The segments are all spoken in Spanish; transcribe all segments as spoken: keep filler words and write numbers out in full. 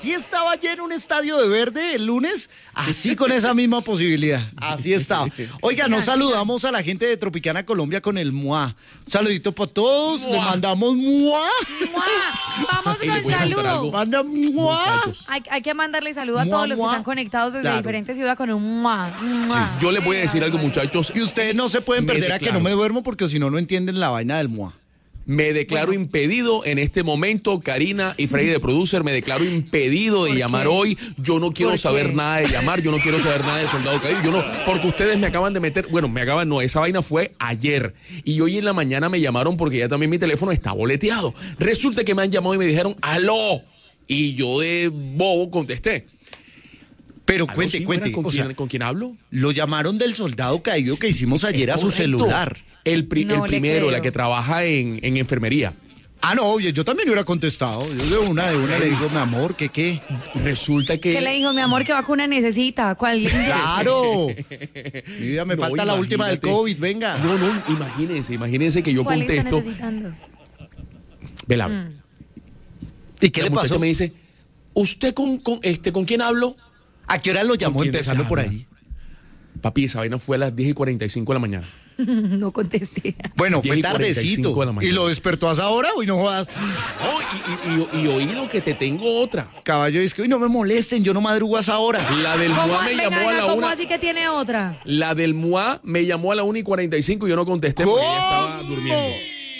Sí estaba lleno un estadio de verde el lunes, así con esa misma posibilidad, así estaba. Oiga, nos saludamos a la gente de Tropicana Colombia con el Mua. Un saludito para todos, le mandamos Mua. Mua. Vamos con el saludo. Manda Mua. Hay, hay que mandarle saludo a Mua, todos los que mua. están conectados desde Claro. diferentes ciudades con un Mua. Mua. Yo les voy a decir algo, muchachos. Y ustedes no se pueden Me perder a que declaro. no me duermo porque si no, no entienden la vaina del Mua. Me declaro impedido en este momento, Karina y Freddy de Producer, me declaro impedido de ¿Por llamar qué? hoy. Yo no quiero ¿Por saber qué? nada de llamar, yo no quiero saber nada de Soldado Caído. Yo no, porque ustedes me acaban de meter, bueno, me acaban, no, esa vaina fue ayer. Y hoy en la mañana me llamaron porque ya también mi teléfono está boleteado. Resulta que me han llamado y me dijeron, ¡aló! Y yo de bobo contesté. Pero ¿Aló, cuente, sí, cuente. buena? ¿Con, o quién, sea, ¿Con quién hablo? lo llamaron del soldado caído que hicimos ayer a su Correcto. celular. El, pri- No el le primero, creo. la que trabaja en, en enfermería. Ah, no, oye, yo también hubiera contestado. Yo de una, de una le digo, mi amor, ¿qué qué? Resulta que... ¿Qué le dijo, mi amor, qué vacuna necesita? ¿Cuál? ¡Claro! Mi vida, me No, falta la última del imagínate. COVID, venga. No, no, imagínense, imagínense que yo ¿Cuál está contesto. necesitando? Vela. Mm. ¿Y qué la le muchacha pasó? me dice, ¿usted con, con, este, con quién hablo? ¿A qué hora lo llamó ¿Con quién empezando desea por hablar? ahí? Papi, esa vaina fue a las diez y cuarenta y cinco de la mañana. No contesté. Bueno, diez fue y cuarenta y cinco tardecito. de la ¿Y mañana. lo despertó a esa hora? Uy, no jodas. Oh, y, y, y, y oí lo que te tengo otra. Caballo, es que uy, no me molesten, yo no madrugo a esa hora. La del ¿Cómo, M U A me venga, llamó a venga, la ¿cómo una. así que tiene otra? La del M U A me llamó a la una y cuarenta y cinco y yo no contesté porque ella estaba ¿Cómo? durmiendo.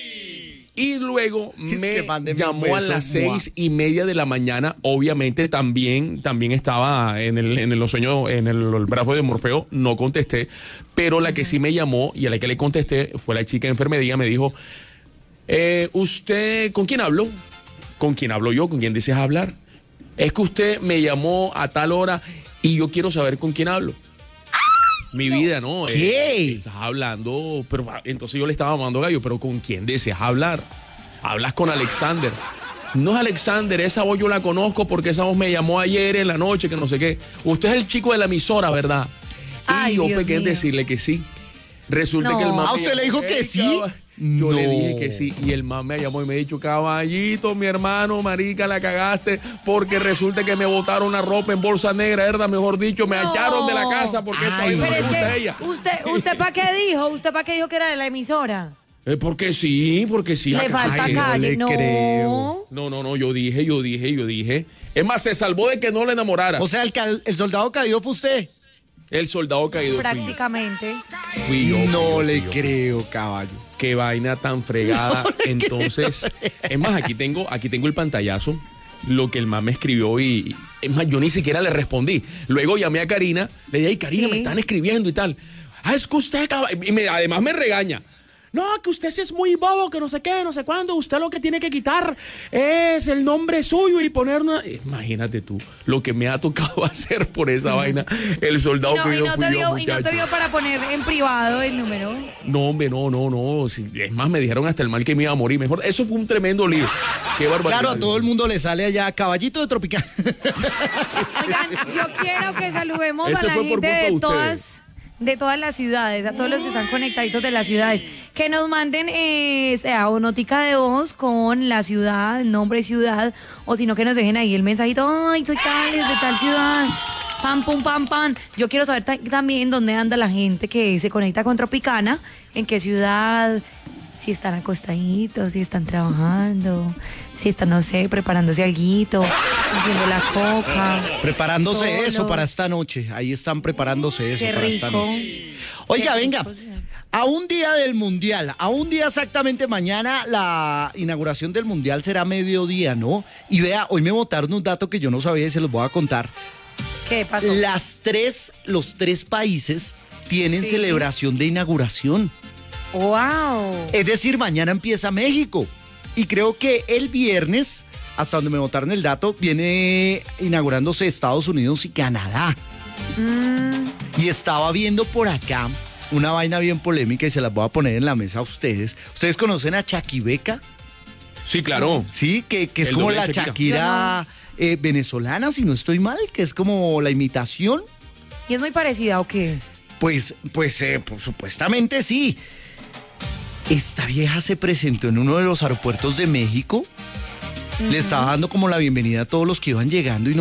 Y luego Es me que mándeme llamó un a beso, las mua. seis y media de la mañana. Obviamente también, también estaba en el, en los sueños, en el, el brazo de Morfeo. No contesté. Pero la que sí me llamó y a la que le contesté fue la chica de enfermería. Me dijo, eh, ¿usted con quién hablo? ¿Con quién hablo yo? ¿Con quién deseas hablar? Es que usted me llamó a tal hora y yo quiero saber con quién hablo. Mi vida, ¿no? ¿Qué? Eh, estás hablando, pero ah, entonces yo le estaba mandando gallo, pero ¿con quién deseas hablar? Hablas con Alexander. No es Alexander, esa voz yo la conozco porque esa voz me llamó ayer en la noche, que no sé qué. Usted es el chico de la emisora, ¿verdad? Ay, y yo Dios pequé en mío. decirle que sí. Resulta No. que el man ¿Ah, me usted le llamó, dijo que "Ey, sí? caba-". Yo le No. dije que sí y el man me llamó y me dijo, caballito, mi hermano, marica, la cagaste porque resulta que me botaron una ropa en bolsa negra, ¿verdad? Mejor dicho, me No. echaron de la casa porque esa Ay, vaina Pero no le es gusta a que, ella. ¿usted, usted para qué dijo? ¿Usted para qué dijo que era de la emisora? Eh, porque sí, porque sí. Le acá- falta Ay, no calle, le no. creo. No, no, no, yo dije, yo dije, yo dije. Es más, se salvó de que no le enamorara. O sea, el, ca- el soldado caído fue usted. El soldado caído fui yo. Prácticamente. Fui yo, fui No yo, le fui yo. creo, caballo. Qué vaina tan fregada. Entonces, es más, aquí tengo, aquí tengo el pantallazo, lo que el man me escribió y, es más, yo ni siquiera le respondí. Luego llamé a Karina, le dije, ay, Karina, Sí. me están escribiendo y tal. Ah, es que usted, caba-". y me- además me regaña. No, que usted sí es muy bobo, que no sé qué, no sé cuándo. Usted lo que tiene que quitar es el nombre suyo y poner una... Imagínate tú lo que me ha tocado hacer por esa vaina. El soldado Y no, que y yo no fui te yo, dio, y no te muchacho. dio para poner en privado el número. No, hombre, no, no, no. Si- es más, me dijeron hasta el mal que me iba a morir. Mejor, eso fue un tremendo lío. Qué barbaridad. Claro, a todo el mundo le sale allá caballito de Tropicana. Oigan, yo quiero que saludemos Ese a la fue por gente culpa de de ustedes. todas, de todas las ciudades, a todos los que están conectaditos de las ciudades, que nos manden eh, sea, o notica de voz con la ciudad, nombre ciudad, o si no que nos dejen ahí el mensajito, ay, soy tal, de tal ciudad. Pam, pum, pam, pam. Yo quiero saber ta- también dónde anda la gente que se conecta con Tropicana, en qué ciudad, si están acostaditos, si están trabajando, si están, no sé, preparándose alguito, haciendo la coca. Preparándose Solos. eso para esta noche. Ahí están preparándose eso Qué para esta rico. noche. Oiga, Qué venga. rico, señor. A un día del Mundial, a un día exactamente mañana, la inauguración del Mundial será mediodía, ¿no? Y vea, hoy me botaron un dato que yo no sabía y se los voy a contar. ¿Qué pasó? Las tres, los tres países tienen Sí. celebración de inauguración. ¡Wow! Es decir, mañana empieza México. Y creo que el viernes, hasta donde me botaron el dato, viene inaugurándose Estados Unidos y Canadá. Mm, Y estaba viendo por acá una vaina bien polémica y se las voy a poner en la mesa a ustedes. ¿Ustedes conocen a Chaquibeca? Sí, claro. Sí, que, que es El como doble la Shakira. Shakira eh, venezolana, si no estoy mal, que es como la imitación. ¿y es muy parecida o qué? Pues, pues, eh, pues, supuestamente sí. Esta vieja se presentó en uno de los aeropuertos de México le estaba dando como la bienvenida a todos los que iban llegando y